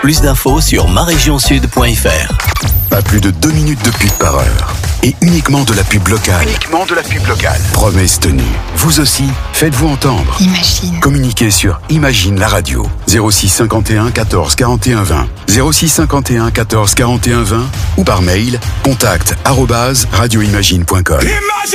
Plus d'infos sur marégionsud.fr. Pas plus de 2 minutes de pub par heure. Et uniquement de la pub locale. Promesse tenue. Vous aussi, faites-vous entendre. Imagine. Communiquez sur Imagine la radio. 06 51 14 41 20. 06 51 14 41 20. Ou par mail, contact@radioimagine.com.